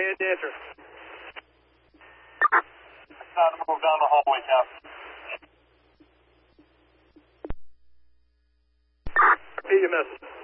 and answer. Time to move down the hallway, Cap. Repeat your message.